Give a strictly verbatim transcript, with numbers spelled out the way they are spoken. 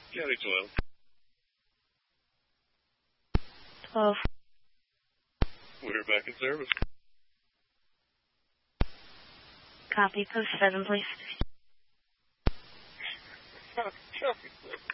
County twelve. twelve. We're back in service. Copy. Post seven, please.